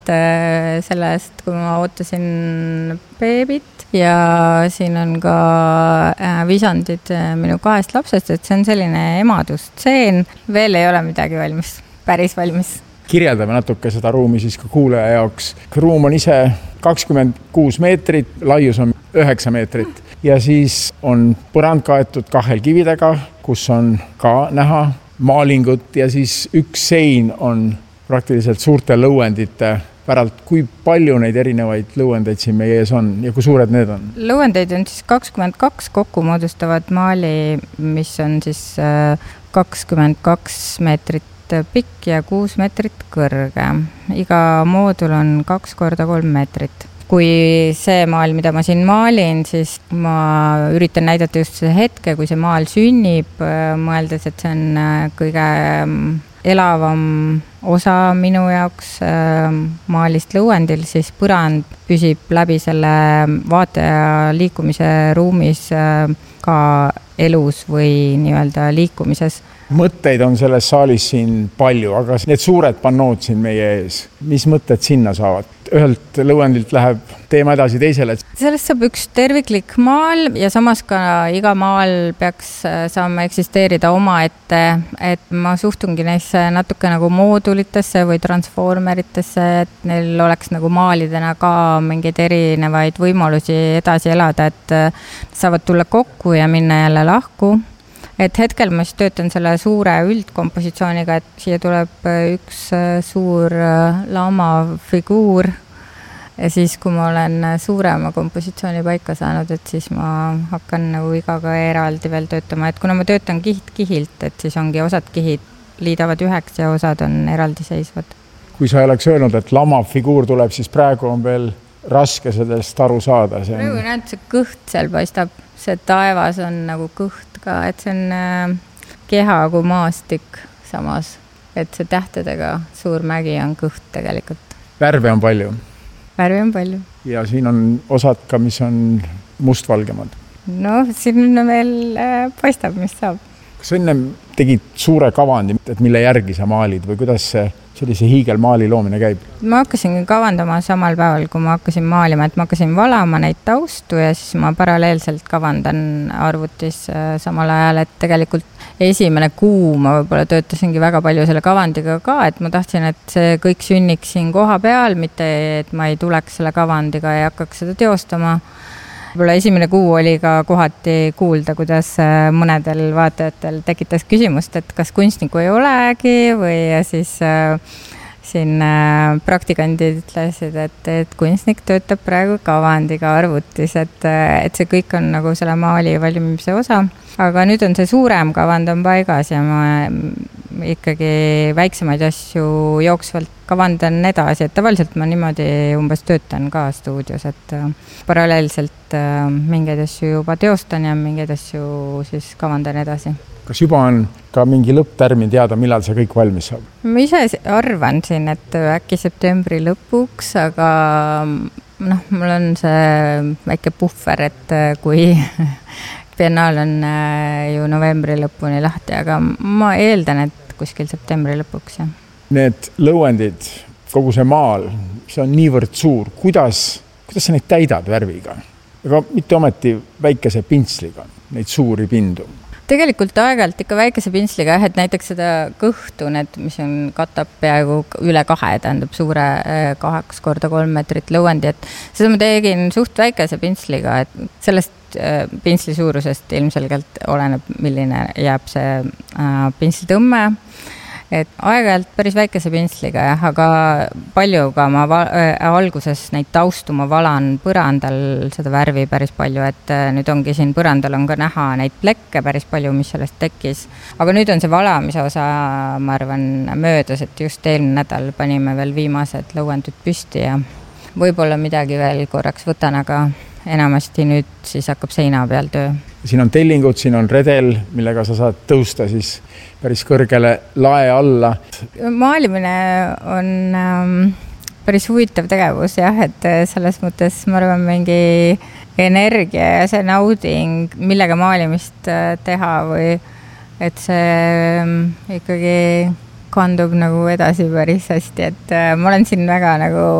Sellest, kui ma ootasin beebit ja siin on ka visandid minu 2 lapsest, et see on selline emadustseen. Veel ei ole midagi valmis, päris valmis. Kirjeldame natuke seda ruumi siis ka kuulaja jaoks. Ruum on ise 26 meetrit, laius on 9 meetrit ja siis on põrand kaetud 2 kividega, kus on ka näha maalingut ja siis üks sein on praktiliselt suurte lõuendite päralt. Kui palju neid erinevaid lõuendeid siin meie ees on ja kui suured need on? Lõuendeid on siis 22, kokku moodustavad maali, mis on siis 22 meetrit pikk ja 6 meetrit kõrge. Iga moodul on 2 korda 3 meetrit. Kui see maal, mida ma siin maalin, siis ma üritan näidata just see hetke, kui see maal sünnib, mõeldes, et see on kõige elavam osa minu jaoks maalist lõuendil, siis põrand püsib läbi selle vaataja liikumise ruumis ka elus või nii-öelda liikumises. Mõtteid on selles saalis siin palju, aga need suured pannood siin meie ees, mis mõtted sinna saavad? Ühelt lõuendilt läheb teema edasi teisele. Sellest saab üks terviklik maal ja samas ka iga maal peaks saama eksisteerida omaette, et ma suhtungi neisse natuke nagu moodulitesse või transformeritesse, et neil oleks nagu maalidena ka mingeid erinevaid võimalusi edasi elada, et saavad tulla kokku ja minna jälle lahku. Et hetkel ma siis töötan selle suure üldkompositsiooniga, et siia tuleb üks suur lama figuur ja siis, kui ma olen suurema kompositsiooni paika saanud, et siis ma hakkan nagu igaga eraldi veel töötama, et kuna ma töötan kihilt, et siis ongi osad kihid liidavad üheks ja osad on eraldiseisvad. Kui sa oleks öelnud, et lama figuur tuleb, siis praegu on veel raske sellest aru saada. Praegu näed, see kõht seal paistab, see taevas on nagu kõht ka, et see on keha kui maastik samas, et see tähtedega suur mägi on kõht tegelikult. Värve on palju? Värve on palju. Ja siin on osad ka, mis on mustvalgemad? No, siin veel paistab, mis saab. Kas enne tegid suure kavandi, et mille järgi sa maalid või kuidas sellise hiigelmaali loomine käib? Ma hakkasin kavandama samal päeval, kui ma hakkasin maalima, et ma hakkasin valama neid taustu ja siis ma paralleelselt kavandan arvutis samal ajal, et tegelikult esimene kuu ma võib-olla töötasingi väga palju selle kavandiga ka, et ma tahtsin, et see kõik sünniks siin koha peal, mitte et ma ei tuleks selle kavandiga ja hakkaks seda teostama. Võib-olla esimene kuu oli ka kohati kuulda, kuidas mõnedel vaatajatel tekitas küsimust, et kas kunstniku ei olegi või siis siin praktikandid ütlesid, et kunstnik töötab praegu kavandiga arvutis, et see kõik on nagu selle maali valmimise osa. Aga nüüd on see suurem kavand on paigas ja ma ikkagi väiksemaid asju jooksvalt kavandan edasi, et tavaliselt ma niimoodi umbes töötan ka stuudios, et paralleelselt mingeid asju juba teostan ja mingeid asju siis kavandan edasi. Kas juba on ka mingi lõpptärmin teada, millal see kõik valmis saab? Ma ise arvan siin, et äkki septembri lõpuks, aga mul on see väike puhver, et kui biennaal on ju novembri lõpuni lahti, aga ma eeldan, et kuskil septembri lõpuks. Ja. Need lõuendid, kogu see maal, see on niivõrd suur. Kuidas sa neid täidad värviga? Aga mitte ometi väikese pintsliga, neid suuri pindu. Tegelikult aeg-ajalt ikka väikese pintsliga, et näiteks seda kõhtu, mis on katab peaaegu üle 2, tähendab suure 2 korda 3 meetrit lõuendi, et seda ma tegin suht väikese pintsliga, et sellest pintsli suurusest ilmselgelt oleneb, milline jääb see pintslitõmme. Et aeg-ajalt päris väikese pintsliga, aga palju ka ma alguses neid taustu ma valan põrandal seda värvi päris palju, et nüüd ongi siin põrandal on ka näha neid plekke päris palju, mis sellest tekkis. Aga nüüd on see valamise osa, ma arvan, möödas, et just eelmine nädal panime veel viimased lõuendud püsti ja võib-olla midagi veel korraks võtan, aga enamasti nüüd siis hakkab seina peal töö. Siin on tellingud, siin on redel, millega sa saad tõusta siis päris kõrgele lae alla. Maalimine on päris huvitav tegevus, jah, et selles mõttes ma arvan mingi energia ja see nauding, millega maalimist teha või et see ikkagi kandub nagu edasi päris hästi, et ma olen siin väga nagu